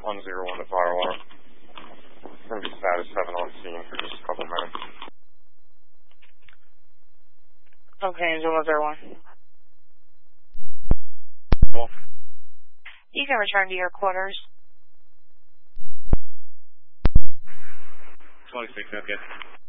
101 to fire alarm. Going to be status 7 on scene for just a couple minutes. Okay, Angel 101. Well, you can return to your quarters. 26, okay.